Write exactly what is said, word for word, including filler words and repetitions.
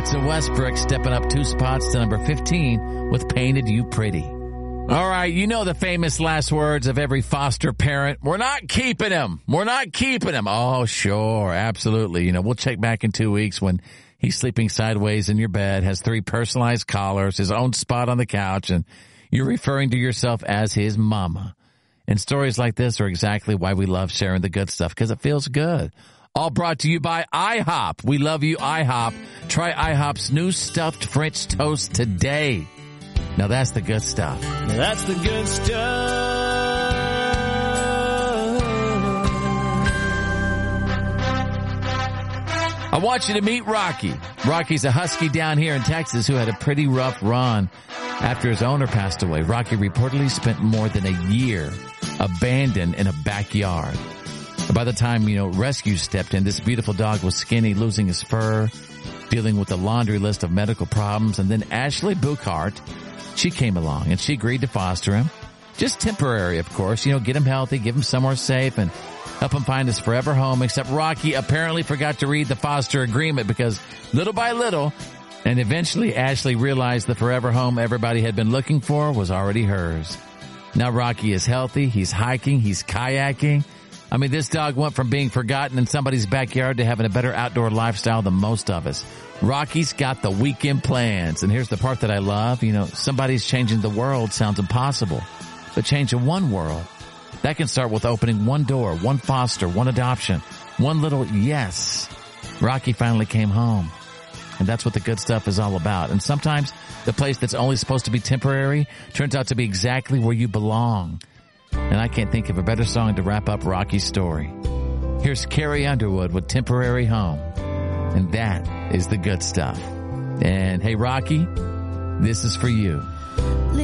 Russell Westbrook stepping up two spots to number fifteen with Painted You Pretty. All right, you know the famous last words of every foster parent. We're not keeping him. We're not keeping him. Oh, sure, absolutely. You know, we'll check back in two weeks when he's sleeping sideways in your bed, has three personalized collars, his own spot on the couch, and you're referring to yourself as his mama. And stories like this are exactly why we love sharing the good stuff, because it feels good. All brought to you by IHOP. We love you, IHOP. Try IHOP's new stuffed French toast today. Now that's the good stuff. Now that's the good stuff. I want you to meet Rocky. Rocky's a husky down here in Texas who had a pretty rough run after his owner passed away. Rocky reportedly spent more than a year abandoned in a backyard. By the time, you know, rescue stepped in, this beautiful dog was skinny, losing his fur, dealing with a laundry list of medical problems. And then Ashley Buchart, she came along and she agreed to foster him. Just temporary, of course. You know, get him healthy, give him somewhere safe, and help him find his forever home. Except Rocky apparently forgot to read the foster agreement because little by little, and eventually Ashley realized the forever home everybody had been looking for was already hers. Now Rocky is healthy. He's hiking. He's kayaking. I mean, this dog went from being forgotten in somebody's backyard to having a better outdoor lifestyle than most of us. Rocky's got the weekend plans. And here's the part that I love. You know, somebody's changing the world sounds impossible. But changing one world, that can start with opening one door, one foster, one adoption, one little yes. Rocky finally came home. And that's what the good stuff is all about. And sometimes the place that's only supposed to be temporary turns out to be exactly where you belong. And I can't think of a better song to wrap up Rocky's story. Here's Carrie Underwood with Temporary Home. And that is the good stuff. And hey, Rocky, this is for you.